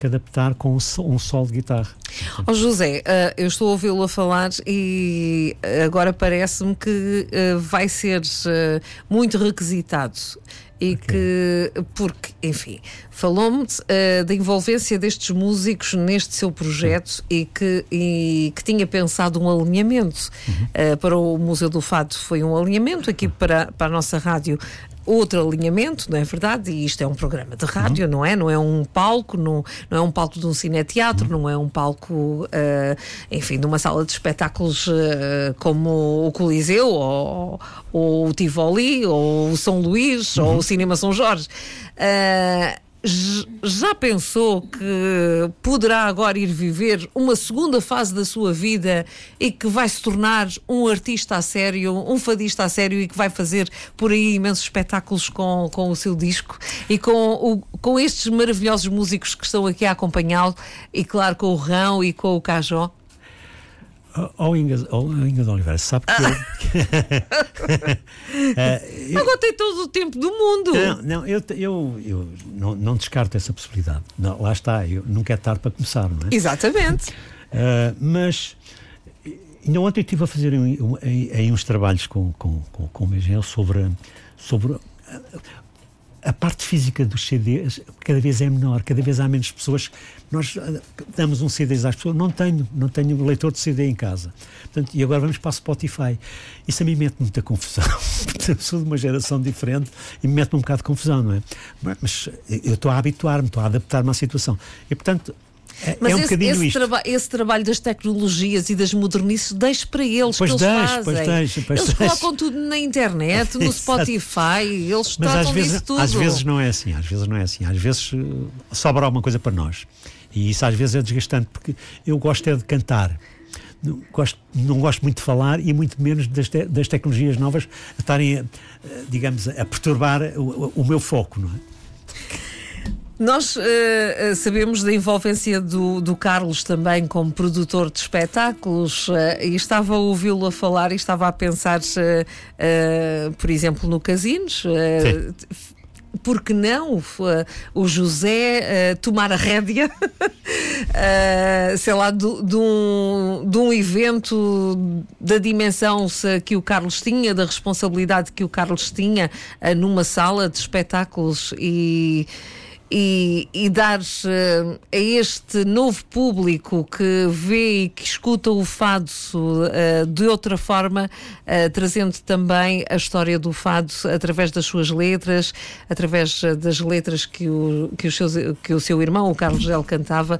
que adaptar com um solo de guitarra. José, eu estou a ouvi-lo a falar e agora parece-me que vai ser muito requisitado. E que, porque, enfim, falou-me da envolvência destes músicos neste seu projeto e que tinha pensado um alinhamento. Para o Museu do Fado foi um alinhamento, aqui para a nossa rádio outro alinhamento, não é verdade? E isto é um programa de rádio, não é? Não é um palco, não é um palco de um cineteatro, não é um palco, enfim, de uma sala de espetáculos como o Coliseu, ou o Tivoli, ou o São Luís, ou o Cinema São Jorge. Já pensou que poderá agora ir viver uma segunda fase da sua vida e que vai se tornar um artista a sério, um fadista a sério e que vai fazer por aí imensos espetáculos com o seu disco e com estes maravilhosos músicos que estão aqui a acompanhá-lo e claro com o Rão e com o Cajó? Inga de Oliveira, sabe que agora tem todo o tempo do mundo. Eu não descarto essa possibilidade. Não, lá está, nunca é tarde para começar, não é? Exatamente. Mas ainda ontem estive a fazer aí uns trabalhos com o Miguel sobre a parte física dos CDs. Cada vez é menor, cada vez há menos pessoas. Nós damos um CD às pessoas. Não tenho leitor de CD em casa. Portanto, e agora vamos para o Spotify. Isso a mim mete muita confusão. Eu sou de uma geração diferente e me mete um bocado de confusão, não é? Mas eu estou a habituar-me, estou a adaptar-me à situação. E, portanto, mas é um bocadinho isto. Esse trabalho das tecnologias e das modernices deixe para eles, pois que eles fazem. Eles colocam tudo na internet, no Spotify, eles tratam disso tudo. Às vezes não é assim. Às vezes sobra alguma coisa para nós. E isso às vezes é desgastante, porque eu gosto é de cantar. Não gosto muito de falar e muito menos das tecnologias novas a estarem, digamos, a perturbar o meu foco, não é? Nós sabemos da envolvência do Carlos também como produtor de espetáculos e estava a ouvi-lo a falar e estava a pensar, por exemplo, no Casinos. Por que não o José tomar a rédea, sei lá, de um evento da dimensão que o Carlos tinha, da responsabilidade que o Carlos tinha numa sala de espetáculos e dar a este novo público que vê e que escuta o fado de outra forma, trazendo também a história do fado através das suas letras, através das letras que o seu irmão, o Carlos Gel, cantava,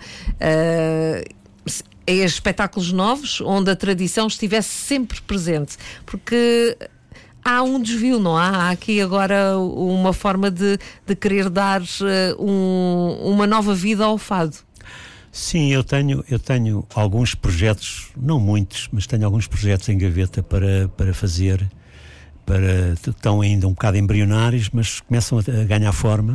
a espetáculos novos, onde a tradição estivesse sempre presente, porque há um desvio, não há? Há aqui agora uma forma de querer dar uma nova vida ao fado. Sim, eu tenho alguns projetos, não muitos, mas tenho alguns projetos em gaveta para fazer, estão ainda um bocado embrionários, mas começam a ganhar forma.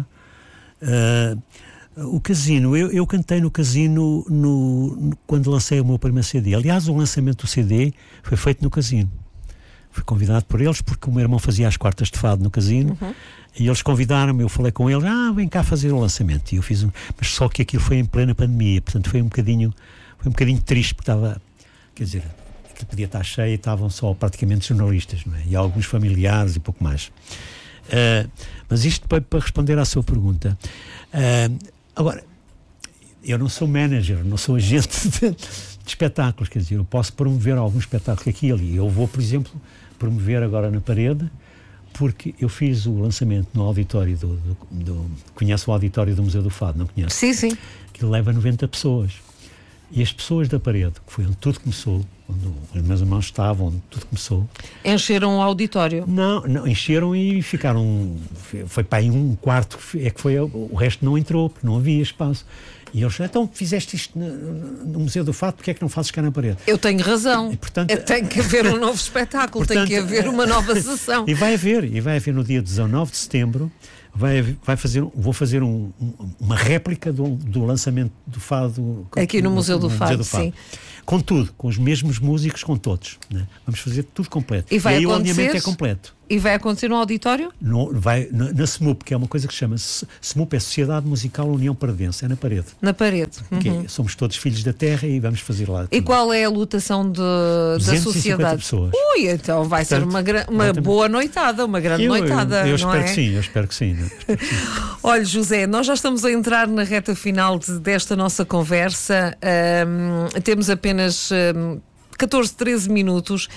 O Casino, eu cantei no Casino quando lancei o meu primeiro CD. Aliás, o lançamento do CD foi feito no Casino. Fui convidado por eles porque o meu irmão fazia as quartas de fado no Casino e eles convidaram-me, eu falei com eles, vem cá fazer o lançamento, e eu fiz mas só que aquilo foi em plena pandemia, portanto foi um bocadinho triste, porque estava, quer dizer, aquilo podia estar cheio e estavam só praticamente jornalistas, não é? E alguns familiares e pouco mais. Mas isto para responder à sua pergunta. Agora, eu não sou manager, não sou agente de espetáculos, quer dizer, eu posso promover algum espetáculo aqui e ali. Eu vou, por exemplo, promover agora na Parede, porque eu fiz o lançamento no auditório conhece o auditório do Museu do Fado, não conhece? Sim, sim. Que leva 90 pessoas. E as pessoas da Parede, que foi onde tudo começou, onde os meus irmãos estavam, onde tudo começou... Encheram o auditório? Não, encheram e ficaram... Foi para aí um quarto, o resto não entrou, porque não havia espaço. E eles, então fizeste isto no Museu do Fado, porque é que não fazes cá na Parede? Eu tenho razão. E, portanto, tem que haver um novo espetáculo, tem que haver uma nova sessão. E vai haver no dia 19 de setembro, vou fazer uma réplica do lançamento do Fado. Aqui no Museu do Fado, sim. Com tudo, com os mesmos músicos, com todos. Né? Vamos fazer tudo completo. E aí o alinhamento é completo. E vai acontecer no auditório? Vai na SMUP, que é uma coisa que se chama SMUP, é Sociedade Musical União Paradense, é na parede. Na parede. Somos todos filhos da terra e vamos fazer lá. E qual é a lotação da sociedade? Pessoas. Ui, então vai ser uma boa noitada, uma grande noitada. Eu não espero é? que sim, eu espero que sim. Olha, José, nós já estamos a entrar na reta final desta nossa conversa. Temos apenas 14, 13 minutos.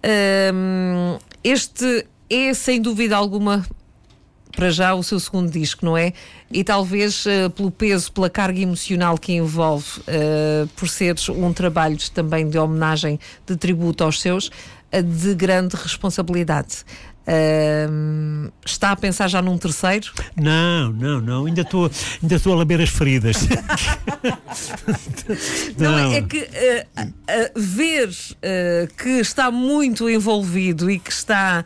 Este é, sem dúvida alguma, para já o seu segundo disco, não é? E talvez pelo peso, pela carga emocional que envolve, por ser um trabalho também de homenagem, de tributo aos seus, de grande responsabilidade. Está a pensar já num terceiro? Não, ainda estou a lamber as feridas. Não, é que ver que está muito envolvido e que está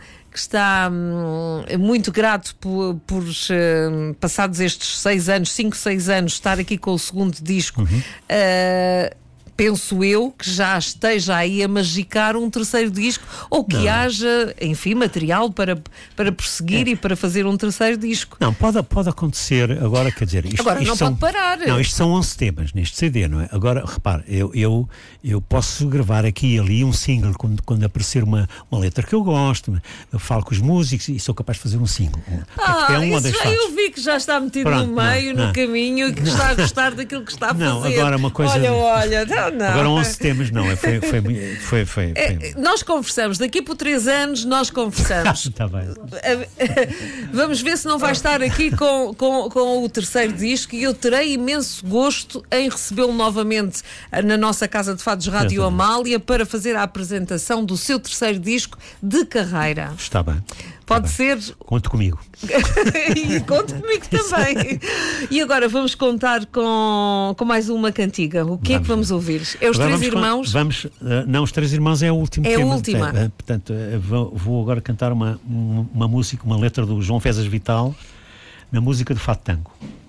muito grato por passados estes 5, 6 anos, estar aqui com o segundo disco. Penso eu que já esteja aí a magicar um terceiro disco, ou que haja, enfim, material para prosseguir e para fazer um terceiro disco. Não, pode acontecer agora, quer dizer... Agora não pode parar. Não, isto são 11 temas neste CD, não é? Agora, repare, eu posso gravar aqui e ali um single quando aparecer uma letra que eu gosto, eu falo com os músicos e sou capaz de fazer um single. Isso já eu vi que já está metido no meio, no caminho, e que está a gostar daquilo que está a fazer. Não, agora uma coisa... Olha, não. Agora 11 temas não, foi. Nós conversamos, daqui por 3 anos nós conversamos. Está bem. Vamos ver se não vai estar aqui com o terceiro disco, e eu terei imenso gosto em recebê-lo novamente na nossa Casa de Fados Rádio Amália para fazer a apresentação do seu terceiro disco de carreira. Está bem. Pode ser. Conte comigo. E conte comigo também. E agora vamos contar com mais uma cantiga. O que é que vamos ouvir? É Os Três Irmãos? Não, Os Três Irmãos é o último tema. É a última. Portanto, vou agora cantar uma música, uma letra do João Fezas Vital, na música do Fato Tango.